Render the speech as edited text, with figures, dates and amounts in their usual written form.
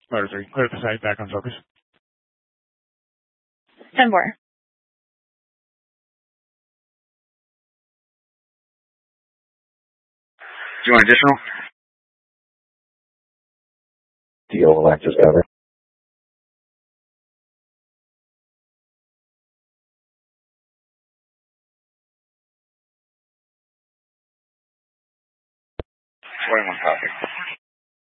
Motor 3, clear at the site, back on focus. 10-4. Do you want additional? Deal Alexis over. Copy.